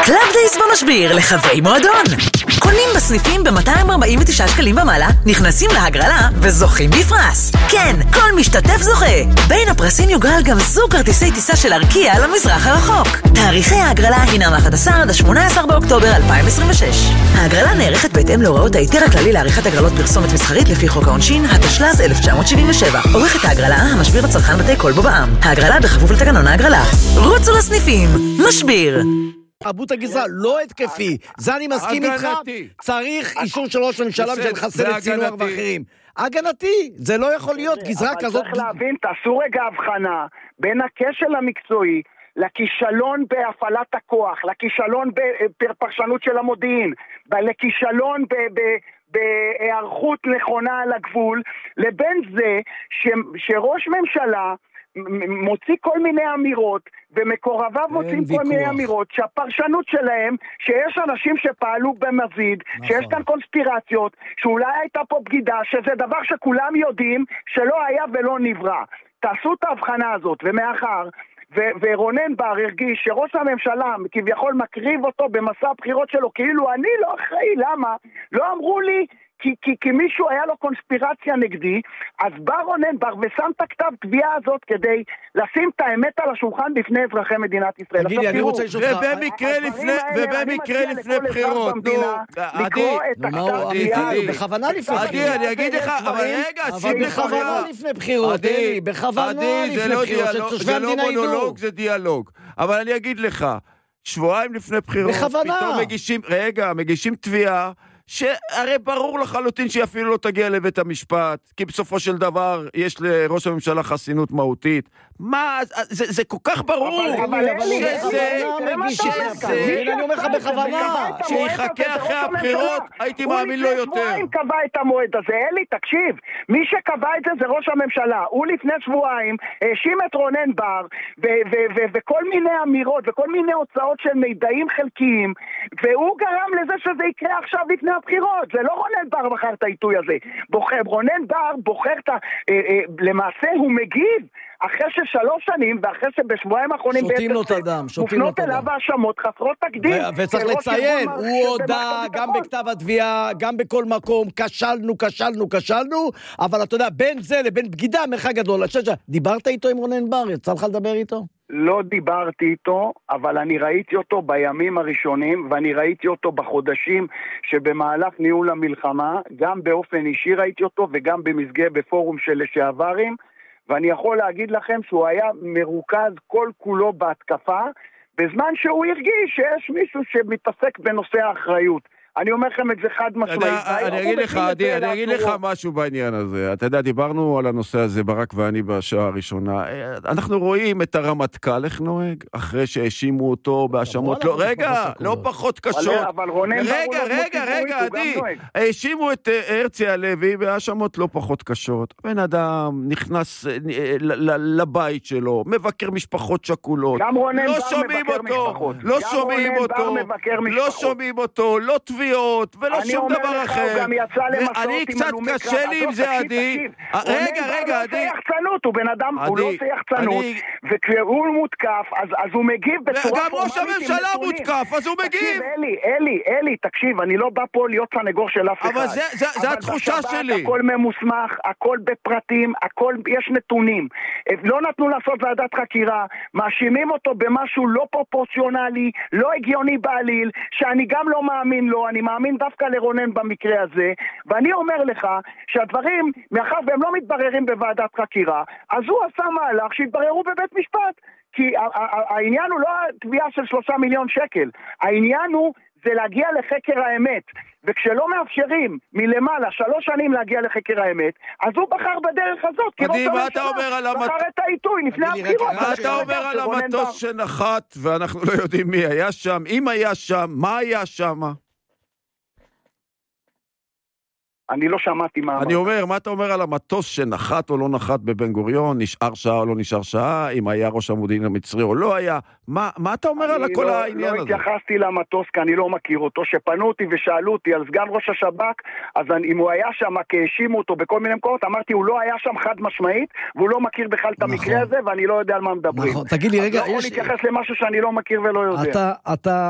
קלאב דייס במשביר לחברי מועדון. קונים בסניפים ב-249 שקלים ומעלה, נכנסים להגרלה וזוכים בפרס. כן, כל משתתף זוכה. בין הפרסים יוגרל גם זוג כרטיסי טיסה של ארקיע למזרח הרחוק. תאריכי ההגרלה הינם 11 עד 18 באוקטובר 2026. ההגרלה נערכת בהתאם להוראות ההיתר הכללי לעריכת הגרלות פרסומת מסחרית לפי חוק העונשין, התשל"ז 1977. עורכת ההגרלה, המשביר לצרכן בתי קולבו בע"מ. ההגרלה בכפוף לתקנון ההגרלה. רוצו לסניפים. משביר. תרבות הגזרה לא התקפי, זה אני מסכים איתך, צריך אישור של ראש הממשלה בשביל לחסל את סינואר ואחרים. הגנתי, זה לא יכול להיות גזרה כזאת. אבל צריך להבין, תעשו רגע הבחנה בין הכשל המקצועי לכישלון בהפעלת הכוח, לכישלון בפרשנות של המודיעין, לכישלון בהיערכות נכונה על הגבול, לבין זה שראש ממשלה מוציא כל מיני אמירות ומקורביו מוצאים כל מיני אמירות שהפרשנות שלהם שיש אנשים שפעלו במזיד, שיש כאן קונספירציות, שאולי הייתה פה בגידה, שזה דבר שכולם יודעים שלא היה ולא נברא. תעשו את ההבחנה הזאת, ומאחר ורונן בר הרגיש שראש הממשלה כביכול מקריב אותו במסע הבחירות שלו כאילו אני לא אחראי, למה? לא אמרו לי כי מישהו היה לו קונספירציה נגדי, אז בא רונן בר ושם את הכתב תביעה הזאת כדי לשים את האמת על השולחן בפני אזרחי מדינת ישראל. תגידי, אני רוצה לשאול אותך. ובמקרה לפני בחירות, לקרוא את הכתב תביעה. בכוונה לפני בחירות. אני אגיד לך, אבל רגע, בכוונה לפני בחירות, בכוונה לפני בחירות, שתושבי המדינה ידעו. זה דיאלוג. אבל אני אגיד לך, שבועיים לפני בחירות, פתאום מגישים תביעה, שהרי ברור לחלוטין שהיא אפילו לא תגיע לבית המשפט, כי בסופו של דבר יש לראש הממשלה חסינות מהותית. מה, זה כל כך ברור. אבל אני אומר לך בכוונה. שיחכה אחרי הבחירות, הייתי מאמין לו יותר. הוא לפני שבועיים קבע את המועד הזה. אלי, תקשיב, מי שקבע את זה ראש הממשלה. הוא לפני שבועיים האשים את רונן בר, וכל מיני אמירות, וכל מיני הוצאות של מידעים חלקיים, והוא גרם לזה שזה יקרה עכשיו לפני הבחירות. זה לא רונן בר בחר את העיתוי הזה. רונן בר בוחר למעשה הוא מגיב אחרי ששלוש שנים, ואחרי שבשבועיים האחרונים מופנות אליו האשמות חסרות תקדים. וצריך לציין, הוא הודע גם בכתב התביעה, גם בכל מקום, כשלנו, אבל אתה יודע, בין זה לבין בגידה, מרחק גדול. דיברת איתו עם רונן בר? יצא לך לדבר איתו? לא דיברתי איתו, אבל אני ראיתי אותו בימים הראשונים, ואני ראיתי אותו בחודשים שבמהלך ניהול המלחמה, גם באופן אישי ראיתי אותו, וגם בפורום של לשעברים, ואני יכול להגיד לכם שהוא היה מרוכז כל כולו בהתקפה, בזמן שהוא הרגיש שיש מישהו שמתעסק בנושא האחריות. אני אומר לכם את זה חד משמעית. אני אגיד לך משהו בעניין הזה. אתה יודע, דיברנו על הנושא הזה, ברק ואני בשעה הראשונה. אנחנו רואים את הרמטכ"ל איך נוהג, אחרי שהאשימו אותו בהאשמות. לא פחות קשות. רגע, עדי. האשימו את הרצי הלוי בהאשמות לא פחות קשות. בן אדם נכנס לבית שלו, מבקר משפחות שכולות. גם רונן בר מבקר משפחות. לא שומעים אותו, לא תביעות, ולא שום דבר אחר. אני קצת קשה לי עם זה, עדי. רגע, עדי. הוא בן אדם, הוא לא עושה יחצנות, וכשהוא מותקף, אז הוא מגיב בצורה... גם ראש הממשלה מותקף, אז הוא מגיב. אלי, תקשיב, אני לא בא פה להיות סנגור של אף אחד. אבל זה התחושה שלי. הכל ממוסמך, הכל בפרטים, הכל, יש נתונים. לא נתנו לעשות ועדת חקירה, מאשימים אותו במשהו לא פרופורציונלי, לא הגיוני בעליל, שאני גם לא מאמין לו, אני מאמין דווקא לרונן במקרה הזה, ואני אומר לך שהדברים, מאחר והם לא מתבררים בוועדת חקירה, אז הוא עשה מהלך שהתבררו בבית משפט, כי העניין הוא לא התביעה של 3 מיליון שקל, העניין הוא זה להגיע לחקר האמת, וכשלא מאפשרים מלמעלה 3 שנים להגיע לחקר האמת, אז הוא בחר בדרך הזאת, כי ראש הממשלה בחר את העיתוי לפני הבחירות. מה אתה אומר על המטוס שנחת, ואנחנו לא יודעים מי היה שם, אם היה שם, מה היה שם? אני לא שמעתי מה אמרת. אני אומר, מה אתה אומר על המטוס שנחת או לא נחת בבן גוריון, נשאר שעה או לא נשאר שעה, אם היה ראש המודיעין המצרי או לא היה, מה אתה אומר על כל העניין הזה? אני לא התייחסתי למטוס כי אני לא מכיר אותו, שפנו אותי ושאלו אותי על סגן ראש השב"כ, אז אם הוא היה שם, כאשימו אותו בכל מיני מקומות, אמרתי, הוא לא היה שם חד משמעית, והוא לא מכיר בכלל את המקרה הזה, ואני לא יודע על מה מדברים. נכון, תגיד לי רגע, אני לא יכול להתייחס למשהו שאני לא מכיר ולא יודע.